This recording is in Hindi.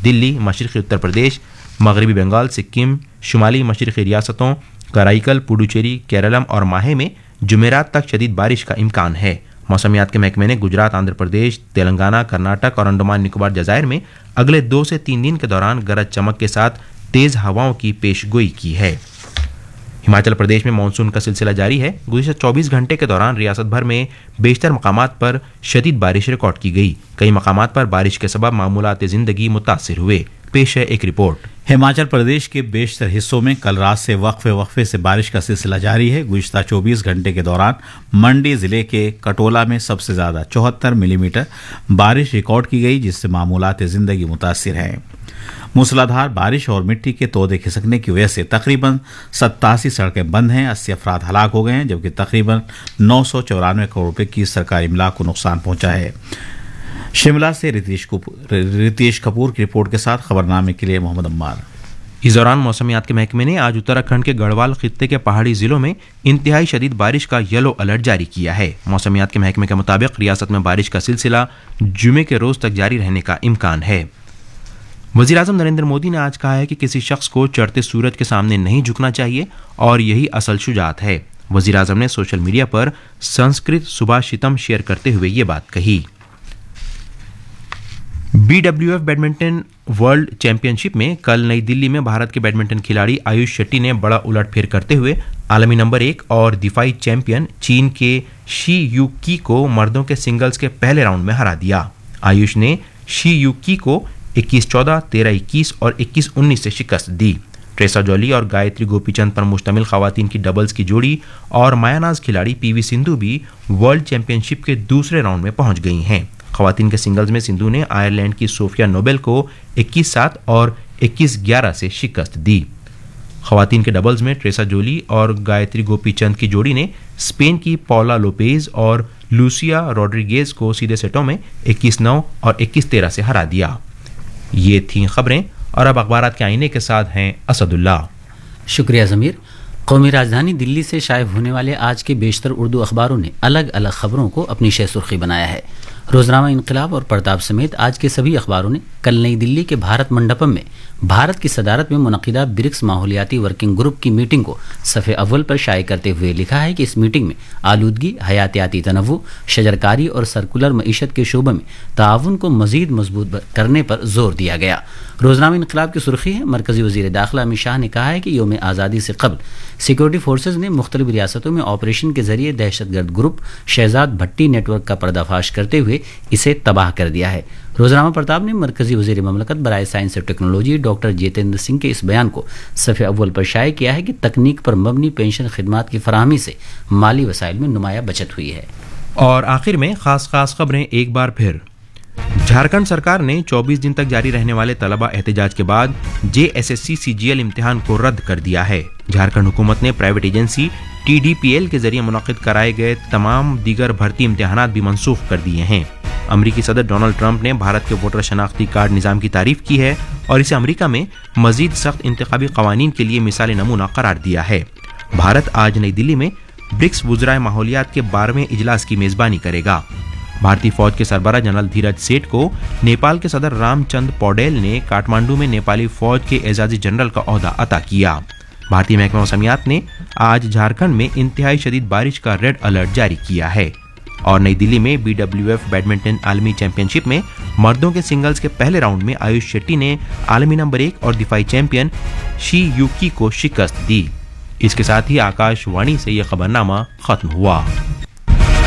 दिल्ली, मशरक़ी उत्तर प्रदेश, मगरबी बंगाल, सिक्किम, शुमाली मशरक़ी रियासतों कराईकल, पुडुचेरी, केरलम और माहे में जुमेरात तक शदीद बारिश का इम्कान है। मौसमियात के महकमे ने गुजरात, आंध्र प्रदेश, तेलंगाना, कर्नाटक और अंडमान निकोबार जजायर में अगले 2 से 3 दिन के दौरान गरज चमक के साथ तेज हवाओं की पेशगोई की है। हिमाचल प्रदेश में मानसून का सिलसिला जारी है। गुज़िश्ता 24 घंटे के दौरान रियासत भर में बेशतर मकामात पर शदीद बारिश रिकॉर्ड की गई। कई मकामात पर बारिश के सबब मामूलात ज़िंदगी मुतासिर हुए। पेश है एक रिपोर्ट। हिमाचल प्रदेश के बेशतर हिस्सों में कल रात से वक्फे से बारिश का सिलसिला जारी है। गुज़िश्ता 24 घंटे के दौरान मंडी जिले के कटोला में सबसे ज़्यादा 74 मिलीमीटर बारिश रिकॉर्ड की गई, जिससे मामूलात ज़िंदगी मुतासिर हैं। मूसलाधार बारिश और मिट्टी के तोदे खिसकने की वजह से तकरीबन 87 सड़कें बंद हैं, 80 अफराद हलाक हो गए हैं, जबकि तकरीबन 994 करोड़ रुपए की सरकारी इमलाक को नुकसान पहुंचा है। शिमला से रितेश कपूर की रिपोर्ट के साथ खबरनामे के लिए मोहम्मद अम्मार। इस दौरान मौसमियात के महकमे ने आज उत्तराखंड के गढ़वाल खित्ते के पहाड़ी जिलों में इंतहाई शदीद बारिश का येलो अलर्ट जारी किया है। मौसमियात के महकमे के मुताबिक रियासत में बारिश का सिलसिला जुमे के रोज तक जारी रहने का इम्कान है। वज़ीर-ए-आज़म नरेंद्र मोदी ने आज कहा है कि किसी शख्स को चढ़ते सूरज के सामने नहीं झुकना चाहिए और यही असल शुजाअत है। वज़ीर-ए-आज़म ने सोशल मीडिया पर संस्कृत सुभाषितम शेयर करते हुए ये बात कही। BWF बैडमिंटन वर्ल्ड चैंपियनशिप में कल नई दिल्ली में भारत के बैडमिंटन खिलाड़ी आयुष शेट्टी ने बड़ा उलटफेर करते हुए आलमी नंबर 1 और दिफाई चैंपियन चीन के शी यूकी को मर्दों के सिंगल्स के पहले राउंड में हरा दिया। आयुष ने शी यूकी को 21-14, 13-21 और 21-19 से शिकस्त दी। ट्रेसा जॉली और गायत्री गोपीचंद पर मुश्तमिल खवातीन की डबल्स की जोड़ी और मायानाज खिलाड़ी PV सिंधु भी वर्ल्ड चैंपियनशिप के दूसरे राउंड में पहुंच गई हैं। खवातीन के सिंगल्स में सिंधु ने आयरलैंड की सोफिया नोबेल को 21-7 और 21-11 से शिकस्त दी। खवातीन के डबल्स में ट्रेसा जोली और गायत्री गोपीचंद की जोड़ी ने स्पेन की पौला लोपेज और लूसिया रॉड्रिगेज को सीधे सेटों में 21-9 और 21-13 से हरा दिया। ये थीं खबरें और अब अखबारात के आईने के साथ हैं असदुल्ला। शुक्रिया ज़मीर। कौमी राजधानी दिल्ली से शाये होने वाले आज के बेशतर उर्दू अखबारों ने अलग अलग खबरों को अपनी शह सुर्खी बनाया है। रोजनामा इनकलाब और प्रताप समेत आज के सभी अखबारों ने कल नई दिल्ली के भारत मंडपम में भारत की सदारत में मुनक़िदा ब्रिक्स माहौलियाती वर्किंग ग्रुप की मीटिंग को सफ़े अव्वल पर शाये करते हुए लिखा है कि इस मीटिंग में आलूदगी, हयातियाती तनव्वु, शजरकारी और सर्कुलर मईशत के शोबे में ताउन को मज़ीद मजबूत करने पर जोर दिया गया। रोजनामा इनकलाब की सुर्खी है, मरकज़ी वज़ीर दाखिला अमित शाह ने कहा है कि यौम आज़ादी से कबल सिक्योरिटी फोर्सेज ने मुख्तलिफ रियासतों में ऑपरेशन के जरिए दहशतगर्द ग्रुप शहजाद भट्टी नेटवर्क का पर्दाफाश करते हुए इसे तबाह कर दिया है। रोजनामा प्रताप ने मरकजी वज़ीर ममलकत बराए साइंस और टेक्नोलॉजी डॉक्टर जितेंद्र सिंह के इस बयान को सफ़े अव्वल पर शाये किया है कि तकनीक पर मबनी पेंशन खिदमात की फराहमी से माली वसाइल में नुमाया बचत हुई है। और आखिर में खास खबरें एक बार फिर। झारखंड सरकार ने 24 दिन तक जारी रहने वाले तलबा एहतजाज के बाद JSSC CGL इम्तिहान को रद्द कर दिया है। झारखंड हुकूमत ने प्राइवेट एजेंसी TDPL के जरिए मुनक़िद कराए गए तमाम दीगर भर्ती इम्तिहानात भी मनसूख कर दिए हैं। अमरीकी सदर डोनाल्ड ट्रंप ने भारत के वोटर शनाख्ती कार्ड निज़ाम की तारीफ की है और इसे अमरीका में मजीद सख्त इंतखाबी कवानीन के लिए मिसाल नमूना करार दिया है। भारत आज नई दिल्ली में ब्रिक्स वुज़राए माहौलियात के 12वें इजलास की मेज़बानी करेगा। भारतीय फौज के सरबराह जनरल धीरज सेठ को नेपाल के सदर रामचंद्र पौडेल ने काठमांडू में नेपाली फौज के एजाजी जनरल का ओहदा अता किया। भारतीय महकमा मौसमियात ने आज झारखंड में इंतहाई शदीद बारिश का रेड अलर्ट जारी किया है। और नई दिल्ली में BWF बैडमिंटन आलमी चैंपियनशिप में मर्दों के सिंगल्स के पहले राउंड में आयुष शेट्टी ने आलमी नंबर 1 और दिफाई चैंपियन शी यूकी को शिकस्त दी। इसके साथ ही आकाशवाणी से यह खबरनामा खत्म हुआ।